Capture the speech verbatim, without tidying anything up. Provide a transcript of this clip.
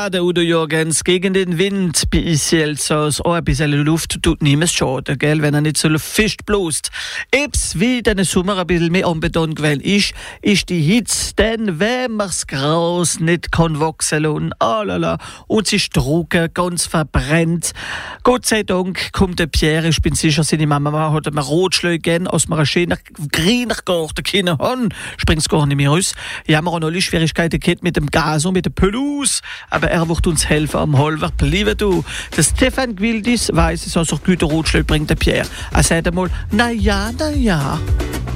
Ja, der Udo Jürgens gegen den Wind bei Celsius. Oh, ein bisschen Luft tut niemals schaden, gell, wenn er nicht so fest bläst. Ebs wie den Sommer ein bisschen mehr unbeton gewesen ist, ist die Hitze, denn wenn man's Gras nicht kann wachsen lassen, oh lala, und sie strucken, ganz verbrennt. Gott sei Dank kommt der Pierre, ich bin sicher, seine Mama hat mir Rotschläge gegeben, als wir einen schönen grünen Garten können haben, springt's gar nicht mehr raus. Ja, wir haben noch alle Schwierigkeiten gehabt mit dem Gas und mit der Pelouse, aber er wird uns helfen am Halver. Bleibe du. Der Stefan Gwildis weiss es, also Güter Rotschläge bringt der Pierre. Er sagt einmal, na ja, na ja.